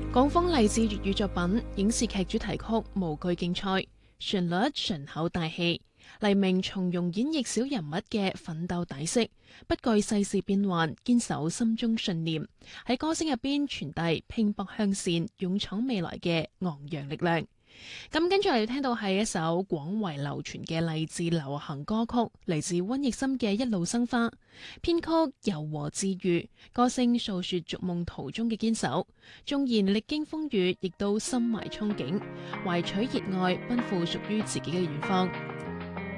港風勵志粵語作品影視劇主題曲無懼競賽，旋律順口大氣，黎明從容演繹小人物嘅奮鬥底色，不懼世事變幻，堅守心中信念，喺歌聲入邊傳遞拼搏向善、勇闖未來嘅昂揚力量。咁跟住嚟聽到係一首廣為流傳嘅勵志流行歌曲，嚟自溫奕森嘅《一路生花》，編曲柔和治愈，歌聲訴說逐夢途中嘅堅守，縱然歷經風雨，亦都心懷憧憬，懷取熱愛，奔赴屬於自己嘅遠方。